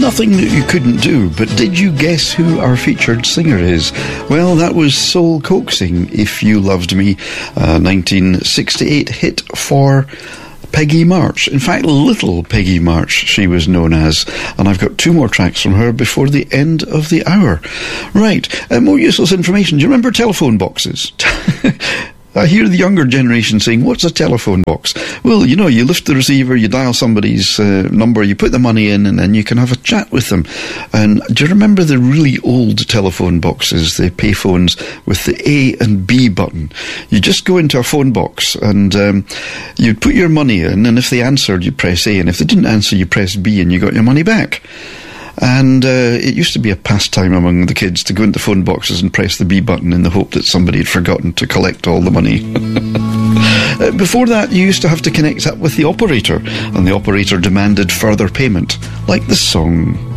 nothing that you couldn't do, but did you guess who our featured singer is? Well, that was Soul Coaxing, If You Loved Me, 1968 hit for Peggy March. In fact, Little Peggy March she was known as. And I've got 2 more tracks from her before the end of the hour. Right, more useless information. Do you remember telephone boxes? I hear the younger generation saying, what's a telephone box? Well, you know, you lift the receiver, you dial somebody's number, you put the money in, and then you can have a chat with them. And do you remember the really old telephone boxes, the payphones with the A and B button? You just go into a phone box and you'd put your money in, and if they answered, you press A, and if they didn't answer, you press B, and you got your money back. And it used to be a pastime among the kids to go into phone boxes and press the B button in the hope that somebody had forgotten to collect all the money. Before that, you used to have to connect up with the operator, and the operator demanded further payment, like this song.